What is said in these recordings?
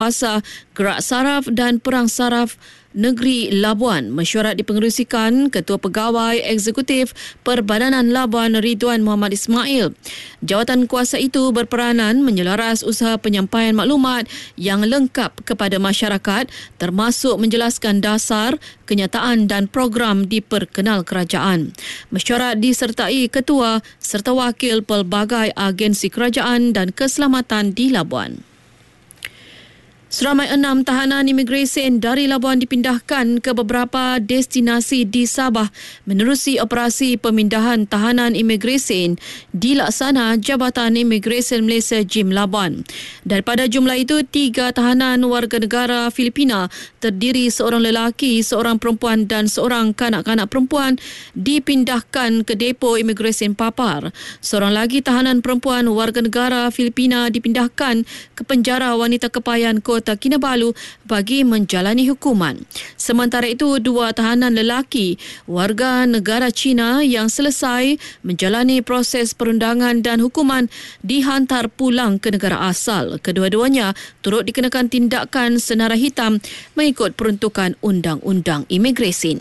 Pasar, Gerak Saraf dan Perang Saraf Negeri Labuan. Mesyuarat dipengerusikan Ketua Pegawai Eksekutif Perbadanan Labuan Ridwan Muhammad Ismail. Jawatan kuasa itu berperanan menyelaras usaha penyampaian maklumat yang lengkap kepada masyarakat, termasuk menjelaskan dasar, kenyataan dan program diperkenal kerajaan. Mesyuarat disertai ketua serta wakil pelbagai agensi kerajaan dan keselamatan di Labuan. Seramai 6 tahanan imigresen dari Labuan dipindahkan ke beberapa destinasi di Sabah menerusi operasi pemindahan tahanan imigresen dilaksana Jabatan Imigresen Malaysia JIM Labuan. Daripada jumlah itu, 3 tahanan warga negara Filipina terdiri seorang lelaki, seorang perempuan dan seorang kanak-kanak perempuan dipindahkan ke depo imigresen Papar. Seorang lagi tahanan perempuan warga negara Filipina dipindahkan ke penjara wanita Kepayan Kota Kinabalu bagi menjalani hukuman. Sementara itu, 2 tahanan lelaki warga negara China yang selesai menjalani proses perundangan dan hukuman dihantar pulang ke negara asal. Kedua-duanya turut dikenakan tindakan senara hitam mengikut peruntukan Undang-Undang Imigresen.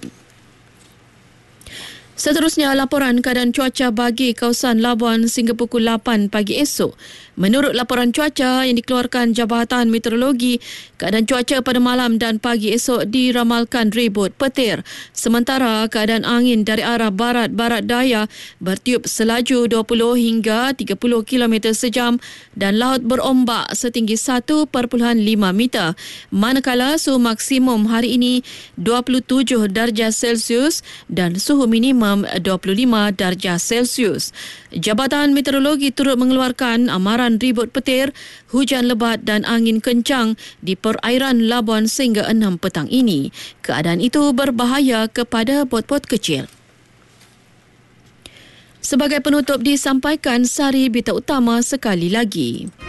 Seterusnya, laporan keadaan cuaca bagi kawasan Labuan sehingga pukul 8 pagi esok. Menurut laporan cuaca yang dikeluarkan Jabatan Meteorologi, keadaan cuaca pada malam dan pagi esok diramalkan ribut petir. Sementara keadaan angin dari arah barat-barat daya bertiup selaju 20 hingga 30 km sejam dan laut berombak setinggi 1.5 meter. Manakala suhu maksimum hari ini 27 darjah Celsius dan suhu minimum 25 darjah Celsius. Jabatan Meteorologi turut mengeluarkan amaran ribut petir, hujan lebat dan angin kencang di perairan Labuan sehingga 6 petang ini. Keadaan itu berbahaya kepada bot-bot kecil. Sebagai penutup disampaikan sari berita utama sekali lagi.